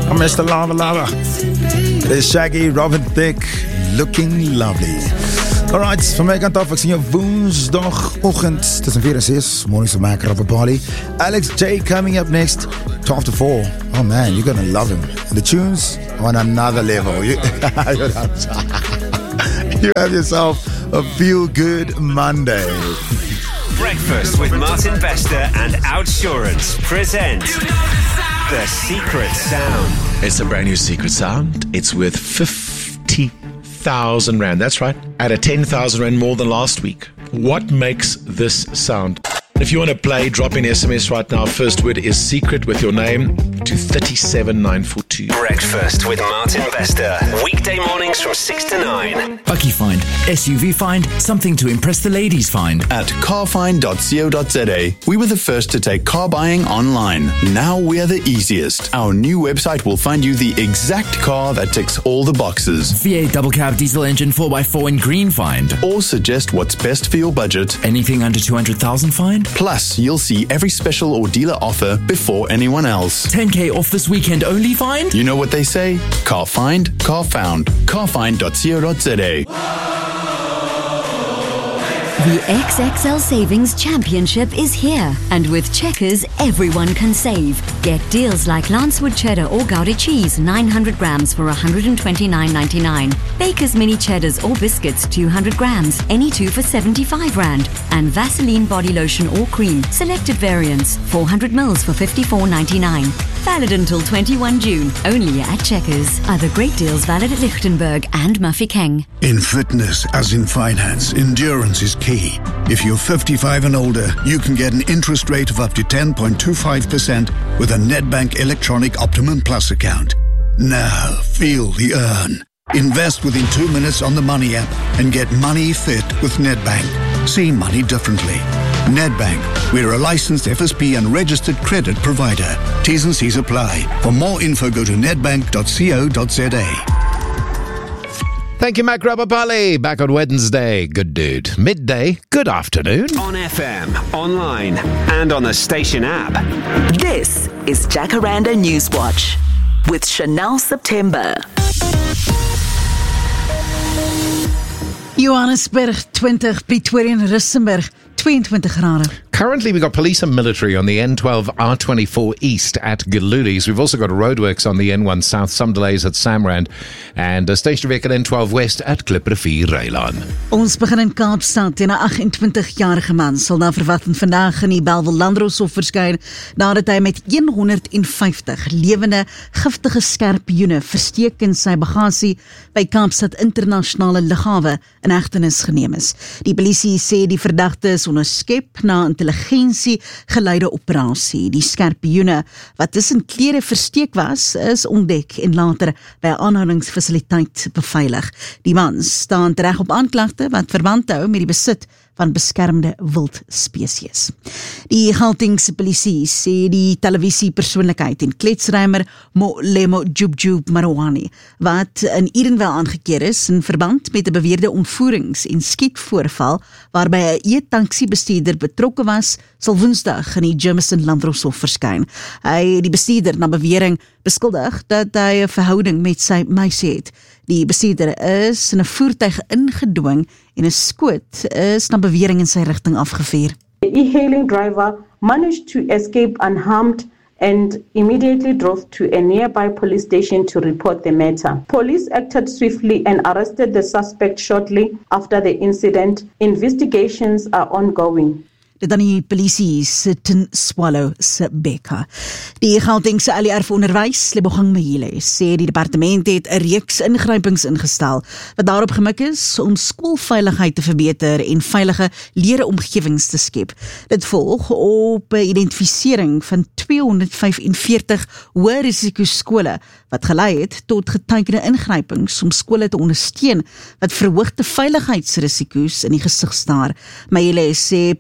Mr. Lava Lava. It's Shaggy, Robin Thicke, Looking Lovely. Alright, van my kant af, ek sien jou woensdagoggend tussen 4 en 6, mornings to Mac Rapper Party. Alex J coming up next, 12 to 4. Oh man, you're gonna love him. And the tunes on another level. You have yourself a feel-good Monday. Breakfast with Martin Bester and Outsurance present The Secret Sound. It's a brand new secret sound. It's worth 50,000 Rand. That's right. At a 10,000 Rand more than last week. What makes this sound? If you want to play, drop in SMS right now. First word is secret with your name to 37942. Breakfast with Martin Bester. Weekday mornings from 6 to 9. Bucky Find, SUV Find, something to impress the ladies find. At carfind.co.za, we were the first to take car buying online. Now we are the easiest. Our new website will find you the exact car that ticks all the boxes. V8 double cab diesel engine 4x4 in green find. Or suggest what's best for your budget. Anything under 200,000 find. Plus, you'll see every special or dealer offer before anyone else. 10k off this weekend only find. You know what they say? Car find, car found. Carfind.co.za. The XXL Savings Championship is here, and with Checkers, everyone can save. Get deals like Lancewood Cheddar or Gouda cheese, 900 grams for $129.99. Baker's Mini Cheddars or biscuits, 200 grams, any two for 75 Rand. And Vaseline body lotion or cream, selected variants, 400 mils for $54.99. Valid until 21 June, only at Checkers. Other great deals valid at Lichtenberg and Mafeking. In fitness, as in finance, endurance is key. If you're 55 and older, you can get an interest rate of up to 10.25% with a Nedbank Electronic Optimum Plus account. Now, feel the earn. Invest within 2 minutes on the Money app and get money fit with Nedbank. See money differently. Nedbank, we're a licensed FSP and registered credit provider. T's and C's apply. For more info, go to nedbank.co.za. Thank you, Mac Rapapali. Back on Wednesday. Good dude. Midday. Good afternoon. On FM, online, and on the station app. This is Jacaranda Newswatch with Chanel September. Johannesburg 20, Pretoria en Rustenburg 22 grade. Currently, we've got police and military on the N12 R24 East at Galulis. We've also got roadworks on the N1 South, some delays at Samrand, and a station at N12 West at Kliprivier Reilaan. Ons begin in Kaapstad. En 'n 28-jarige man sal na verwagting vandag in die Bellville Landdroshof verskyn nadat hy met 150 lewende giftige skorpioene versteek in sy bagasie by Kaapstad Internasionale Lughawe in hegtenis geneem is. Die polisie sê die verdagte is onderskep na intelligensie geleide operasie. Die skorpioene wat tussen klere versteek was, is ontdek en later by 'n aanhoudingsfasiliteit beveilig. Die man staan reg op aanklagte wat verband hou met die besit van beskermde wildspesies. Die Gautengse polisie sê die televisiepersoonlikheid en kletsrymer Molemo Jubjub Marwani, wat in Edenvale aangekeer is in verband met 'n beweerde ontvoerings- en skietvoorval waarby 'n E-taxi-bestuurder betrokke was, sal Woensdag in die Jameson Landdroshof verskyn. Hy die bestuurder na bewering beskuldig dat hy 'n verhouding met sy meisie het. Die bestuurder is in 'n voertuig ingedwing en 'n skoot is na bewering in sy rigting afgevuur. The e-hailing driver managed to escape unharmed and immediately drove to a nearby police station to report the matter. Police acted swiftly and arrested the suspect shortly after the incident. Investigations are ongoing. Dit dan die polisie sit in Swallow se Bekka. Die Gautengse ALR vir onderwys, Lebogang Mahile, sê die departement het 'n reeks ingrypings ingestel wat daarop gemik is om skoolveiligheid te verbeter en veilige leeromgewings te skep. Dit volg op 'n identifisering van 245 hoë risiko skole wat gelei het tot getekende ingrypings om skole te ondersteun wat verhoogde veiligheidsrisiko's in die gesig staar. Mahile sê privaat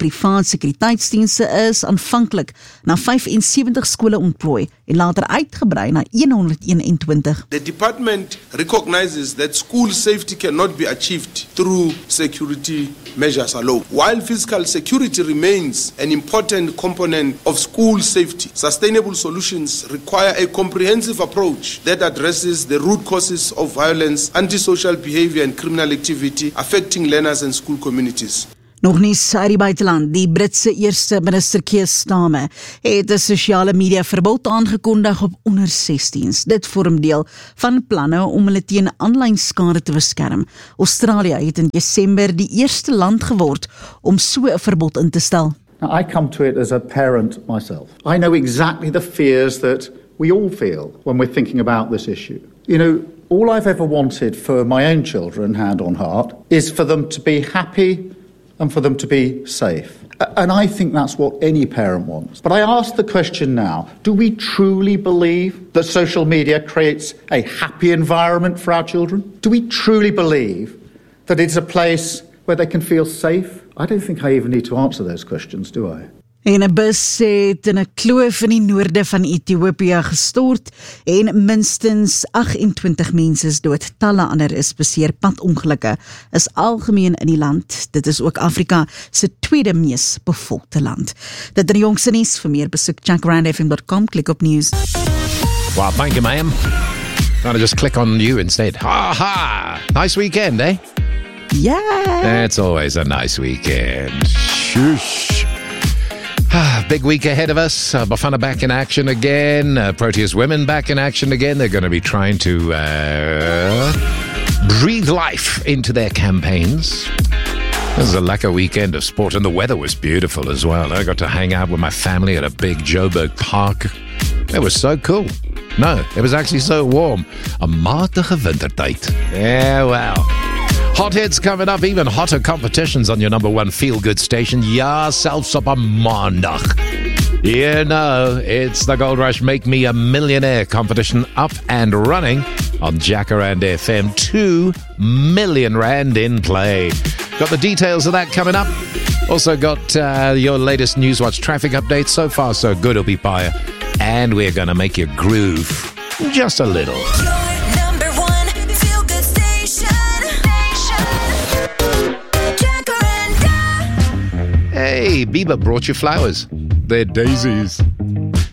sekuriteitsdienste is aanvanklik na 75 skole ontplooi en later uitgebrei na 121. The department recognizes that school safety cannot be achieved through security measures alone. While physical security remains an important component of school safety, sustainable solutions require a comprehensive approach that addresses the root causes of violence, antisocial behavior and criminal activity affecting learners and school communities. Nog nuus uit die buiteland. Die Britse eerste minister Keir Starmer het 'n sosiale media verbod aangekondig op onder 16s. Dit vorm deel van planne om hulle teen aanlyn skade te beskerm. Australië het in Desember die eerste land geword om so 'n verbod in te stel. Now, I come to it as a parent myself. I know exactly the fears that we all feel when we're thinking about this issue. You know, all I've ever wanted for my own children, hand on heart, is for them to be happy and for them to be safe. And I think that's what any parent wants. But I ask the question now, do we truly believe that social media creates a happy environment for our children? Do we truly believe that it's a place where they can feel safe? I don't think I even need to answer those questions, do I? En 'n bus het in 'n kloof in die noorde van Ethiopië gestort en minstens 28 mense is dood. Talle ander is beseer. Padongelukke is algemeen in die land. Dit is ook Afrika se tweede mees bevolkte land. Dit is die jongste nuus. Vir meer besoek jackrandfm.com, klik op news. Well, thank you, ma'am. I'll just click on you instead. Ha ha! Nice weekend, eh? Yeah. It's always a nice weekend. Shush. Big week ahead of us. Bafana back in action again. Proteas women back in action again. They're going to be trying to breathe life into their campaigns. This is a lekker weekend of sport, and the weather was beautiful as well. I got to hang out with my family at a big Joburg park. It was so cool. No, it was actually so warm. 'n matige wintertyd. Yeah, well. Hotheads coming up, even hotter competitions on your number one feel-good station. Ja, selfs op 'n maandag. You know, it's the Gold Rush Make Me a Millionaire competition up and running on Jacaranda FM. 2 million rand in play. Got the details of that coming up. Also got your latest Newswatch traffic updates. So far, so good, I'll be by. And we're going to make you groove just a little. Hey, Bieber brought you flowers. They're daisies.